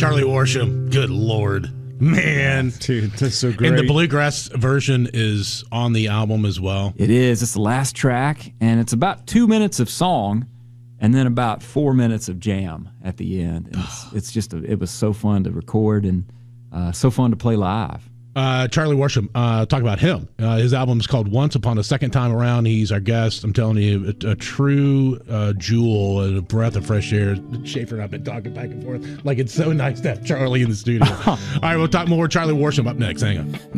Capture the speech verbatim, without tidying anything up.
Charlie Worsham. Good Lord. Man. Dude, that's so great. And the bluegrass version is on the album as well. It is. It's the last track, and it's about two minutes of song and then about four minutes of jam at the end. And it's, it's just, a, it was so fun to record and uh, so fun to play live. Uh, Charlie Worsham, uh, talk about him. Uh, his album is called Once Upon a Second Time Around. He's our guest. I'm telling you, a, a true uh, jewel and a breath of fresh air. Schaefer and I have been talking back and forth. Like, it's so nice to have Charlie in the studio. All right, we'll talk more. Charlie Worsham up next. Hang on.